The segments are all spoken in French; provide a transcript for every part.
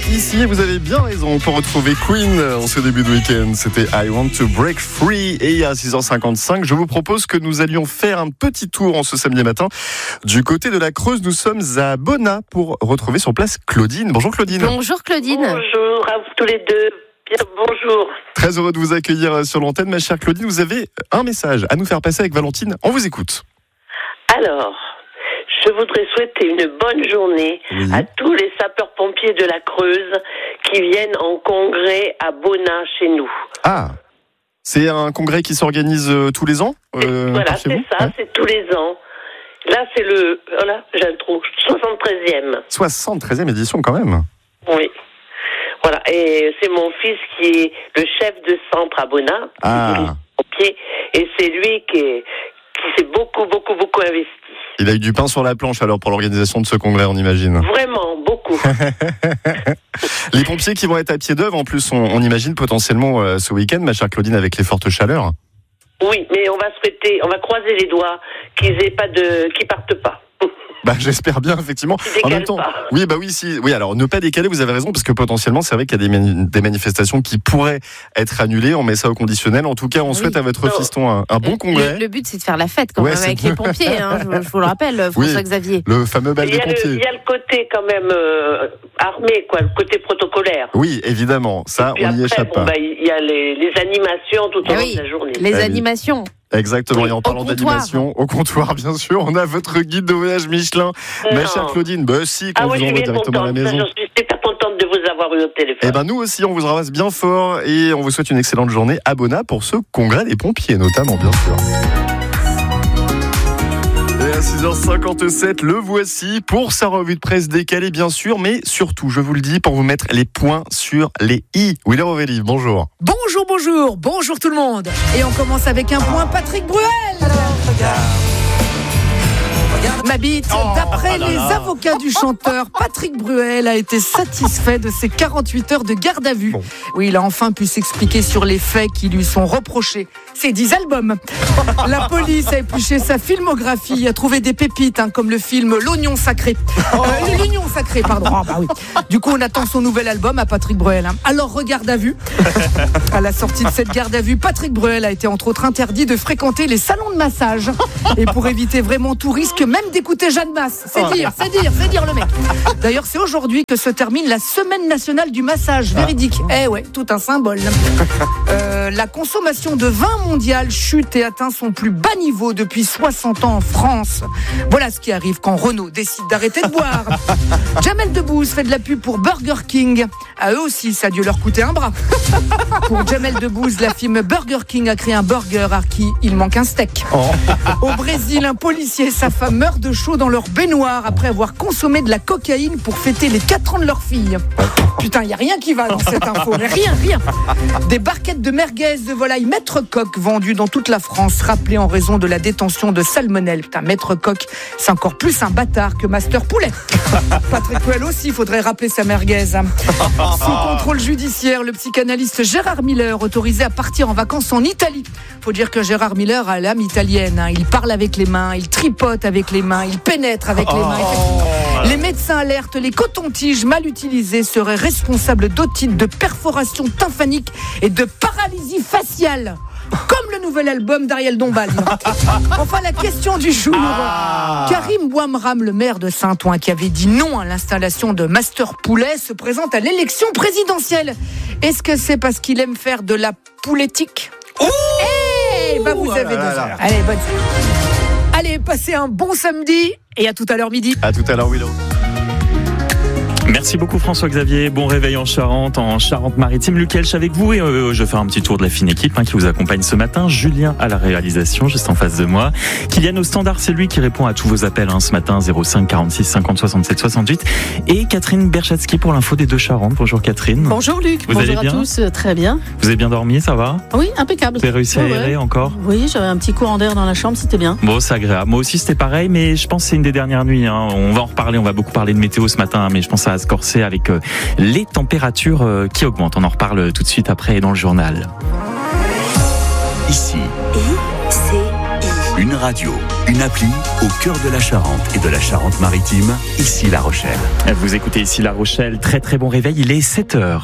ici et vous avez bien raison. Pour retrouver Queen en ce début de week-end, c'était I Want to Break Free. Et à 6h55, je vous propose que nous allions faire un petit tour en ce samedi matin. Du côté de la Creuse, nous sommes à Bonnat pour retrouver sur place Claudine. Bonjour Claudine. Bonjour Claudine. Bonjour à vous tous les deux. Bien, bonjour. Très heureux de vous accueillir sur l'antenne, ma chère Claudine. Vous avez un message à nous faire passer avec Valentine. On vous écoute. Alors, je voudrais souhaiter une bonne journée à tous les sapeurs-pompiers de la Creuse qui viennent en congrès à Bonnat chez nous. Ah, c'est un congrès qui s'organise tous les ans voilà, c'est ça, ouais. C'est tous les ans. Là, c'est j'ai le trou, 73e. 73e édition quand même. Oui. Voilà, et c'est mon fils qui est le chef de centre à Bonnat. Ah. Et c'est lui qui s'est beaucoup investi. Il a eu du pain sur la planche alors pour l'organisation de ce congrès, on imagine. Vraiment, beaucoup. Les pompiers qui vont être à pied d'œuvre, en plus, on imagine potentiellement ce week-end, ma chère Claudine, avec les fortes chaleurs. Oui, mais on va croiser les doigts qu'ils partent pas. Bah, j'espère bien, effectivement. En même temps, oui, alors ne pas décaler, vous avez raison, parce que potentiellement, c'est vrai qu'il y a des manifestations qui pourraient être annulées. On met ça au conditionnel. En tout cas, on souhaite à votre fiston un bon congrès. Le but, c'est de faire la fête quand même avec les pompiers. Je vous le rappelle, François-Xavier. Le fameux bal des pompiers. Il y a le côté quand même armé, quoi, le côté protocolaire. Oui, évidemment, ça, on n'y échappe pas. Il y a les animations tout au long de la journée. Les animations. Exactement, et en parlant d'animation, au comptoir, bien sûr, on a votre guide de voyage Michelin. Ma chère Claudine, qu'on vous envoie directement à la maison. Je suis super contente de vous avoir eu au téléphone. Eh ben, nous aussi, on vous embrasse bien fort et on vous souhaite une excellente journée à Bonnat pour ce congrès des pompiers, notamment, bien sûr. Et à 6h57, le voici pour sa revue de presse décalée, bien sûr, mais surtout, je vous le dis, pour vous mettre les points sur les i. Willer Aurélie, bonjour. Bonjour tout le monde. Et on commence avec un point Patrick Bruel. Ma bite, d'après les avocats du chanteur, Patrick Bruel a été satisfait de ses 48 heures de garde à vue. Oui, il a enfin pu s'expliquer sur les faits qui lui sont reprochés. Ses 10 albums. La police a épluché sa filmographie, a trouvé des pépites, comme le film L'Oignon Sacré. L'Oignon Sacré, pardon. Oui. Du coup, on attend son nouvel album à Patrick Bruel. Alors, regarde à vue. À la sortie de cette garde à vue, Patrick Bruel a été entre autres interdit de fréquenter les salons de massage. Et pour éviter vraiment tout risque, même d'écouter Jeanne Masse. C'est dire le mec. D'ailleurs, c'est aujourd'hui que se termine la semaine nationale du massage. Véridique. Tout un symbole. La consommation de vin mondial chute et atteint son plus bas niveau depuis 60 ans en France. Voilà ce qui arrive quand Renault décide d'arrêter de boire. Jamel Debbouze fait de la pub pour Burger King. À eux aussi, ça a dû leur coûter un bras. Pour Jamel Debbouze, la firme Burger King a créé un burger à qui il manque un steak. Au Brésil, un policier et sa femme meurent de chaud dans leur baignoire après avoir consommé de la cocaïne pour fêter les 4 ans de leur fille. Putain, il n'y a rien qui va dans cette info. Mais rien. Des barquettes de merguez de volaille Maître Coq vendues dans toute la France, rappelées en raison de la détention de salmonelle. Putain, Maître Coq, c'est encore plus un bâtard que Master Poulet. Patrick Bruel aussi, il faudrait rappeler sa merguez. Sous contrôle judiciaire, le psychanalyste Gérard Miller, autorisé à partir en vacances en Italie. Faut dire que Gérard Miller a l'âme italienne. Il parle avec les mains, il tripote avec les mains, il pénètre avec les mains. Les médecins alertent, les cotons-tiges mal utilisés seraient responsables d'otite, de perforation tympanique et de paralysie faciale. Comme le nouvel album d'Ariel Dombal. Enfin, la question du jour. Karim Bouamram, le maire de Saint-Ouen, qui avait dit non à l'installation de Master Poulet, se présente à l'élection présidentielle. Est-ce que c'est parce qu'il aime faire de la poulettique ? Vous avez 2 heures. Allez, bonne soirée. Allez, passez un bon samedi et à tout à l'heure midi. À tout à l'heure, Willow. Merci beaucoup François-Xavier, bon réveil en Charente-Maritime. Luc Elch avec vous et je vais faire un petit tour de la fine équipe qui vous accompagne ce matin. Julien à la réalisation, juste en face de moi. Kylian au standard, c'est lui qui répond à tous vos appels ce matin, 05 46 50 67 68. Et Catherine Berchatsky pour l'info des 2 Charentes. Bonjour Catherine. Bonjour Luc, bonjour à tous, très bien. Vous avez bien dormi, ça va ? Oui, impeccable. Vous avez réussi à aérer encore ? Oui, j'avais un petit courant d'air dans la chambre, c'était bien. Bon, c'est agréable. Moi aussi c'était pareil, mais je pense que c'est une des dernières nuits. On va en reparler, on va beaucoup parler de météo ce matin, mais je pense à se corser avec les températures qui augmentent. On en reparle tout de suite après dans le journal. Ici. Une radio, une appli au cœur de la Charente et de la Charente-Maritime, ici La Rochelle. Vous écoutez ici La Rochelle, très très bon réveil, il est 7h.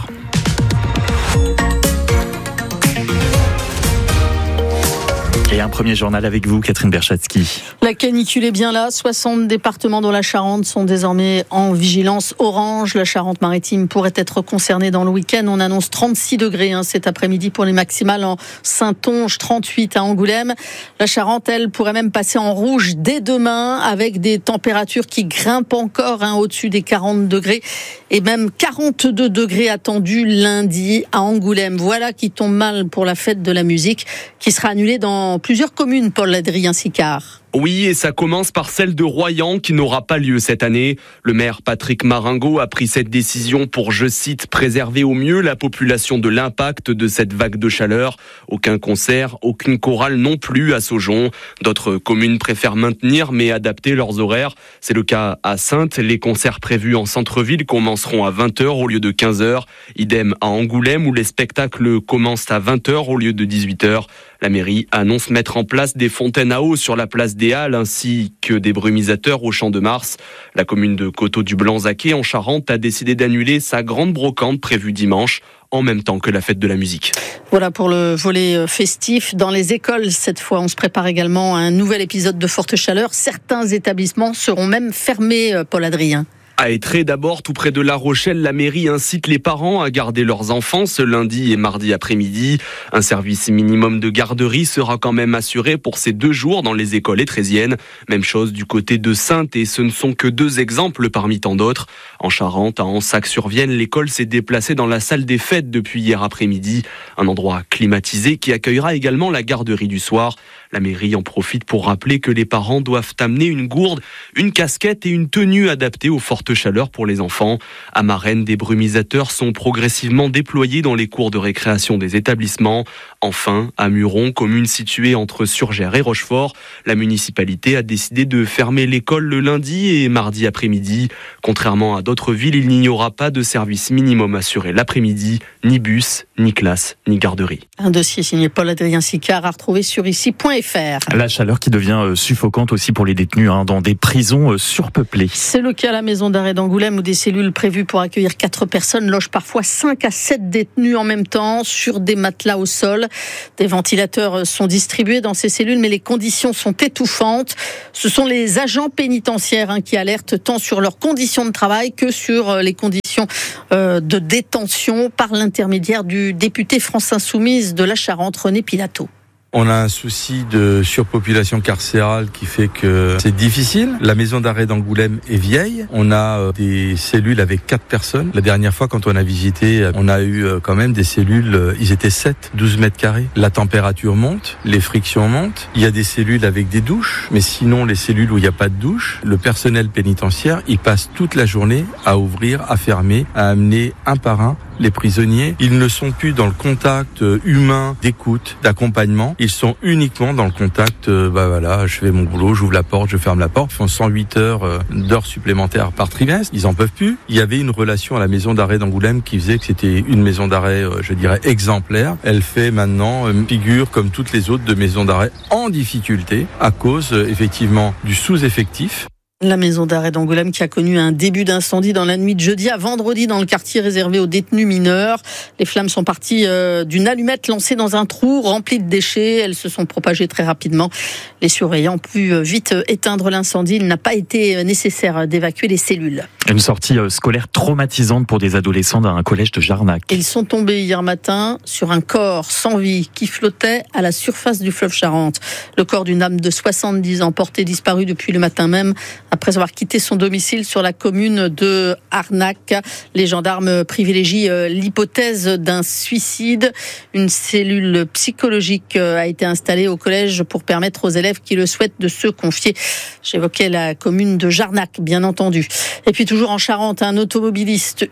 Et un premier journal avec vous, Catherine Berchatsky. La canicule est bien là. 60 départements dans la Charente sont désormais en vigilance orange. La Charente-Maritime pourrait être concernée dans le week-end. On annonce 36 degrés cet après-midi pour les maximales en Saintonge, 38 à Angoulême. La Charente, elle, pourrait même passer en rouge dès demain avec des températures qui grimpent encore au-dessus des 40 degrés et même 42 degrés attendus lundi à Angoulême. Voilà qui tombe mal pour la fête de la musique qui sera annulée dans plusieurs communes, Paul-Adrien Sicard. Oui, et ça commence par celle de Royan qui n'aura pas lieu cette année. Le maire Patrick Maringot a pris cette décision pour, je cite, préserver au mieux la population de l'impact de cette vague de chaleur. Aucun concert, aucune chorale non plus à Saujon. D'autres communes préfèrent maintenir mais adapter leurs horaires. C'est le cas à Saintes. Les concerts prévus en centre-ville commenceront à 20h au lieu de 15h. Idem à Angoulême où les spectacles commencent à 20h au lieu de 18h. La mairie annonce mettre en place des fontaines à eau sur la place des Halles ainsi que des brumisateurs au Champ de Mars. La commune de Coteau-du-Blanc-Zaquet en Charente a décidé d'annuler sa grande brocante prévue dimanche, en même temps que la fête de la musique. Voilà pour le volet festif. Dans les écoles, cette fois, on se prépare également à un nouvel épisode de forte chaleur. Certains établissements seront même fermés, Paul-Adrien. À Étré, d'abord, tout près de La Rochelle, la mairie incite les parents à garder leurs enfants ce lundi et mardi après-midi. Un service minimum de garderie sera quand même assuré pour ces 2 jours dans les écoles étrésiennes. Même chose du côté de Saintes et ce ne sont que 2 exemples parmi tant d'autres. En Charente, à Ansac-sur-Vienne, l'école s'est déplacée dans la salle des fêtes depuis hier après-midi. Un endroit climatisé qui accueillera également la garderie du soir. La mairie en profite pour rappeler que les parents doivent amener une gourde, une casquette et une tenue adaptée aux fortes chaleurs pour les enfants. À Marennes, des brumisateurs sont progressivement déployés dans les cours de récréation des établissements. Enfin, à Muron, commune située entre Surgères et Rochefort, la municipalité a décidé de fermer l'école le lundi et mardi après-midi. Contrairement à d'autres villes, il n'y aura pas de service minimum assuré l'après-midi, ni bus, ni classe, ni garderie. Un dossier signé Paul-Adrien Sicard à retrouver sur ici.fr. La chaleur qui devient suffocante aussi pour les détenus dans des prisons surpeuplées. C'est le cas à la maison d'arrêt d'Angoulême où des cellules prévues pour accueillir 4 personnes logent parfois 5 à 7 détenus en même temps sur des matelas au sol. Des ventilateurs sont distribués dans ces cellules mais les conditions sont étouffantes. Ce sont les agents pénitentiaires qui alertent tant sur leurs conditions de travail que sur les conditions de détention par l'intermédiaire du député France Insoumise de la Charente, René Pilato. On a un souci de surpopulation carcérale qui fait que c'est difficile. La maison d'arrêt d'Angoulême est vieille. On a des cellules avec 4 personnes. La dernière fois, quand on a visité, on a eu quand même des cellules, ils étaient 7, 12 mètres carrés. La température monte, les frictions montent. Il y a des cellules avec des douches, mais sinon les cellules où il n'y a pas de douche, le personnel pénitentiaire, il passe toute la journée à ouvrir, à fermer, à amener un par un les prisonniers. Ils ne sont plus dans le contact humain d'écoute, d'accompagnement. Ils sont uniquement dans le contact, je fais mon boulot, j'ouvre la porte, je ferme la porte. Ils font 108 heures d'heures supplémentaires par trimestre. Ils en peuvent plus. Il y avait une relation à la maison d'arrêt d'Angoulême qui faisait que c'était une maison d'arrêt, exemplaire. Elle fait maintenant une figure comme toutes les autres de maisons d'arrêt en difficulté à cause, effectivement, du sous-effectif. La maison d'arrêt d'Angoulême qui a connu un début d'incendie dans la nuit de jeudi à vendredi dans le quartier réservé aux détenus mineurs. Les flammes sont parties d'une allumette lancée dans un trou rempli de déchets. Elles se sont propagées très rapidement. Les surveillants ont pu vite éteindre l'incendie. Il n'a pas été nécessaire d'évacuer les cellules. Une sortie scolaire traumatisante pour des adolescents d'un collège de Jarnac. Ils sont tombés hier matin sur un corps sans vie qui flottait à la surface du fleuve Charente. Le corps d'une dame de 70 ans portée disparue depuis le matin même après avoir quitté son domicile sur la commune de Arnac. Les gendarmes privilégient l'hypothèse d'un suicide. Une cellule psychologique a été installée au collège pour permettre aux élèves qui le souhaitent de se confier. J'évoquais la commune de Jarnac, bien entendu. Et puis toujours en Charente, une automobiliste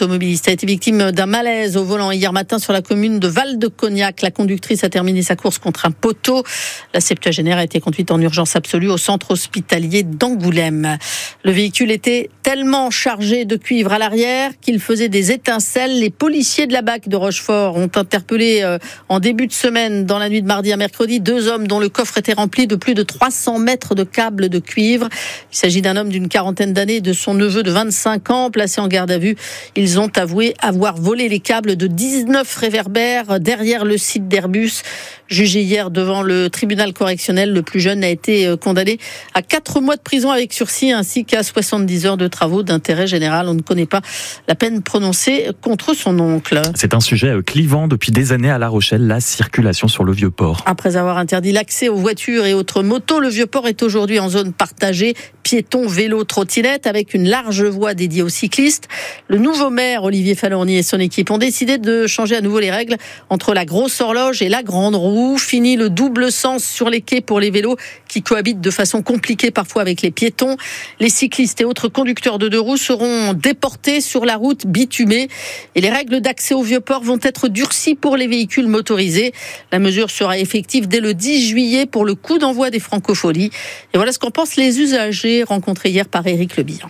a été victime d'un malaise au volant hier matin sur la commune de Val-de-Cognac. La conductrice a terminé sa course contre un poteau. La septuagénaire a été conduite en urgence absolue au centre hospitalier d'Angoulême. Angoulême. Le véhicule était tellement chargé de cuivre à l'arrière qu'il faisait des étincelles. Les policiers de la BAC de Rochefort ont interpellé en début de semaine, dans la nuit de mardi à mercredi, 2 hommes dont le coffre était rempli de plus de 300 mètres de câbles de cuivre. Il s'agit d'un homme d'une quarantaine d'années et de son neveu de 25 ans, placé en garde à vue. Ils ont avoué avoir volé les câbles de 19 réverbères derrière le site d'Airbus. Jugé hier devant le tribunal correctionnel, le plus jeune a été condamné à 4 mois de prison avec sursis ainsi qu'à 70 heures de travaux d'intérêt général. On ne connaît pas la peine prononcée contre son oncle. C'est un sujet clivant depuis des années à La Rochelle, la circulation sur le Vieux-Port. Après avoir interdit l'accès aux voitures et autres motos, le Vieux-Port est aujourd'hui en zone partagée, piétons, vélos, trottinettes, avec une large voie dédiée aux cyclistes. Le nouveau maire, Olivier Falorni, et son équipe ont décidé de changer à nouveau les règles entre la grosse horloge et la grande roue. Fini le double sens sur les quais pour les vélos qui cohabitent de façon compliquée parfois avec les piétons. Les cyclistes et autres conducteurs de 2 roues seront déportés sur la route bitumée et les règles d'accès au Vieux-Port vont être durcies pour les véhicules motorisés. La mesure sera effective dès le 10 juillet pour le coup d'envoi des Francopholies. Et voilà ce qu'en pensent les usagers rencontrés hier par Éric Lebihan.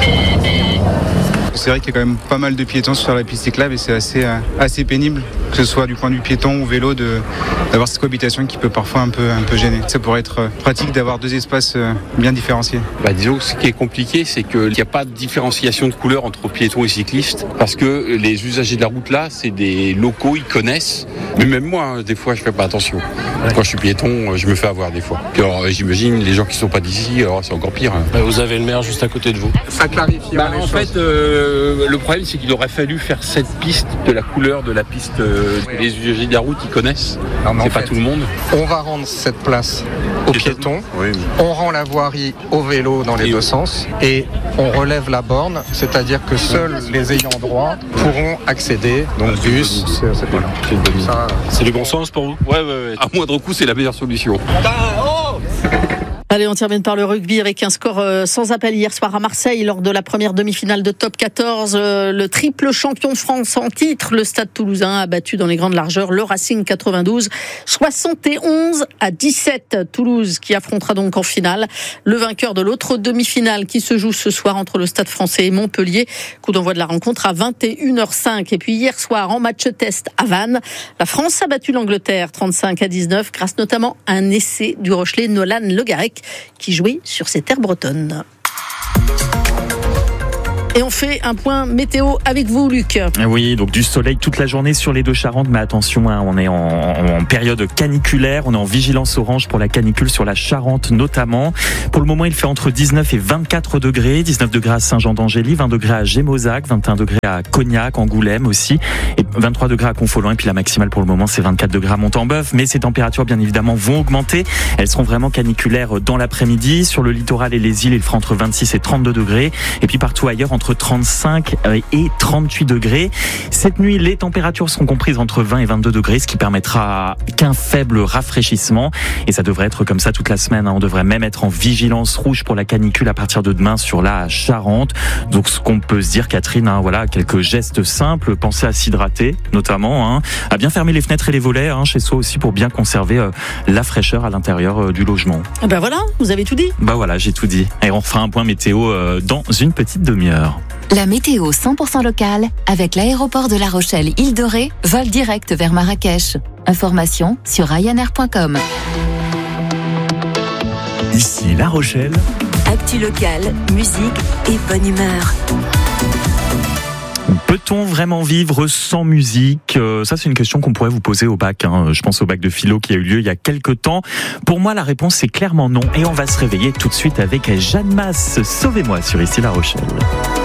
C'est vrai qu'il y a quand même pas mal de piétons sur la piste cyclable et c'est assez pénible, que ce soit du point de vue piéton ou vélo, d'avoir cette cohabitation qui peut parfois un peu gêner. Ça pourrait être pratique d'avoir 2 espaces bien différenciés. Disons que ce qui est compliqué, c'est qu'il n'y a pas de différenciation de couleur entre piétons et cyclistes, parce que les usagers de la route là, c'est des locaux, ils connaissent. Mais même moi, des fois, je fais pas attention. Quand je suis piéton, je me fais avoir des fois. Puis alors, j'imagine les gens qui sont pas d'ici, alors c'est encore pire. Vous avez le maire juste à côté de vous. Ça clarifie. En fait, le problème, c'est qu'il aurait fallu faire cette piste de la couleur de la piste que les usagers de la route, ils connaissent. C'est pas tout le monde. On va rendre cette place aux piétons. Oui. On rend la voirie aux vélos dans les 2 sens. Et on relève la borne, c'est-à-dire que seuls les ayants droit pourront accéder. Donc bus, c'est du bon sens pour vous ? Ouais. À moindre coût, c'est la meilleure solution. Allez, on termine par le rugby avec un score sans appel hier soir à Marseille lors de la première demi-finale de Top 14. Le triple champion de France en titre, le Stade Toulousain, a battu dans les grandes largeurs le Racing 92, 71-17. Toulouse qui affrontera donc en finale le vainqueur de l'autre demi-finale qui se joue ce soir entre le Stade Français et Montpellier. Coup d'envoi de la rencontre à 21h05. Et puis hier soir, en match test à Vannes, la France a battu l'Angleterre 35-19 grâce notamment à un essai du Rochelais Nolan Le Garec qui jouait sur ces terres bretonnes. Et on fait un point météo avec vous, Luc. Oui, donc du soleil toute la journée sur les 2 Charentes, mais attention, on est en période caniculaire, on est en vigilance orange pour la canicule sur la Charente notamment. Pour le moment, il fait entre 19 et 24 degrés, 19 degrés à Saint-Jean-d'Angély, 20 degrés à Gémozac, 21 degrés à Cognac, Angoulême aussi, et 23 degrés à Confolens, et puis la maximale pour le moment, c'est 24 degrés à Montembeuf, mais ces températures, bien évidemment, vont augmenter. Elles seront vraiment caniculaires dans l'après-midi. Sur le littoral et les îles, il fera entre 26 et 32 degrés, et puis partout ailleurs, entre 35 et 38 degrés. Cette nuit, les températures seront comprises entre 20 et 22 degrés, ce qui permettra qu'un faible rafraîchissement. Et ça devrait être comme ça toute la semaine. On devrait même être en vigilance rouge pour la canicule à partir de demain sur la Charente. Donc, ce qu'on peut se dire, Catherine, voilà, quelques gestes simples. Pensez à s'hydrater, notamment, à bien fermer les fenêtres et les volets, chez soi aussi, pour bien conserver la fraîcheur à l'intérieur du logement. Ben voilà, vous avez tout dit. Voilà, j'ai tout dit. Et on fera un point météo dans une petite demi-heure. La météo 100% locale avec l'aéroport de La Rochelle Île-de-Ré, vol direct vers Marrakech. Information sur ryanair.com. Ici La Rochelle. Actu locale, musique et bonne humeur. Peut-on vraiment vivre sans musique ? Ça, c'est une question qu'on pourrait vous poser au bac. Je pense au bac de philo qui a eu lieu il y a quelques temps. Pour moi, la réponse est clairement non. Et on va se réveiller tout de suite avec Jeanne Masse. Sauvez-moi sur Ici La Rochelle.